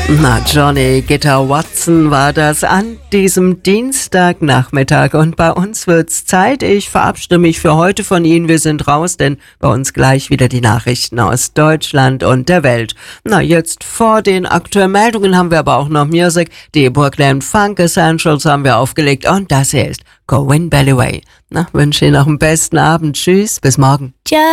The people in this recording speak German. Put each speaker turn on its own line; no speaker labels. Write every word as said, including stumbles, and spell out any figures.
Na, Johnny Gitter Watson war das an diesem Dienstagnachmittag. Und bei uns wird's Zeit. Ich verabschiede mich für heute von Ihnen. Wir sind raus, denn bei uns gleich wieder die Nachrichten aus Deutschland und der Welt. Na, jetzt vor den aktuellen Meldungen haben wir aber auch noch Musik. Die Brooklyn Funk Essentials haben wir aufgelegt. Und das hier ist Corinne Bellaway. Na, wünsche Ihnen noch einen besten Abend. Tschüss, bis morgen.
Ciao.